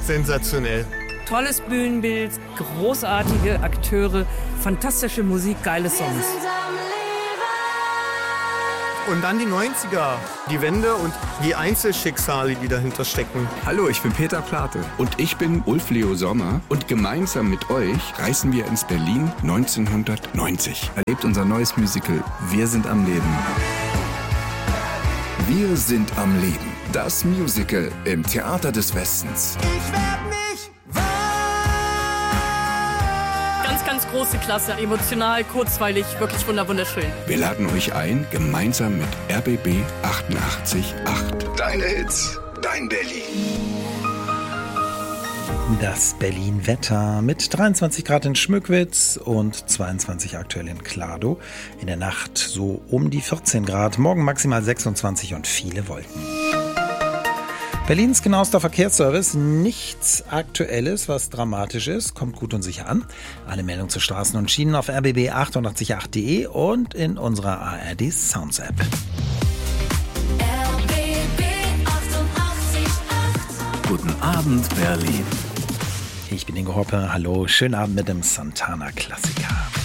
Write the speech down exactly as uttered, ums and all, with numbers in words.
sensationell. Tolles Bühnenbild, großartige Akteure, fantastische Musik, geile Songs. Und dann die neunziger, die Wende und die Einzelschicksale, die dahinter stecken. Hallo, ich bin Peter Plate. Und ich bin Ulf Leo Sommer. Und gemeinsam mit euch reisen wir ins Berlin neunzehnhundertneunzig. Erlebt unser neues Musical Wir sind am Leben. Wir sind am Leben. Das Musical im Theater des Westens. Ich werd nicht wahr. Ganz, ganz große Klasse, emotional, kurzweilig, wirklich wunderschön. Wir laden euch ein, gemeinsam mit R B B achtundachtzig Komma acht. Deine Hits, dein Berlin. Das Berlin-Wetter mit dreiundzwanzig Grad in Schmückwitz und zweiundzwanzig aktuell in Kladow. In der Nacht so um die vierzehn Grad, morgen maximal sechsundzwanzig und viele Wolken. Berlins genauester Verkehrsservice, nichts Aktuelles, was dramatisch ist, kommt gut und sicher an. Alle Meldungen zu Straßen und Schienen auf r b b achtundachtzig Komma acht punkt de und in unserer A R D Sounds App. R B B achtundachtzig Komma acht. Guten Abend, Berlin. Ich bin Ingo Hoppe, hallo, schönen Abend mit dem Santana-Klassiker.